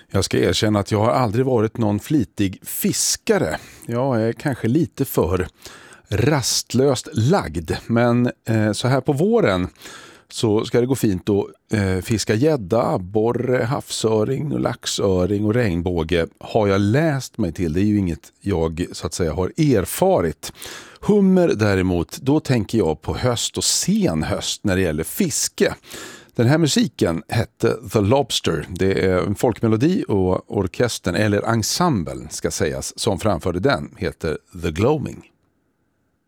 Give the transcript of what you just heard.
Jag ska erkänna att jag har aldrig varit någon flitig fiskare. Jag är kanske lite för rastlöst lagd. Men så här på våren så ska det gå fint att fiska gädda, abborre, havsöring och laxöring och regnbåge. Har jag läst mig till, det är ju inget jag så att säga har erfarit. Hummer däremot, då tänker jag på höst och sen höst när det gäller fiske. Den här musiken hette The Lobster. Det är en folkmelodi och orkestern, eller ensemblen ska sägas, som framförde den heter The Gloaming.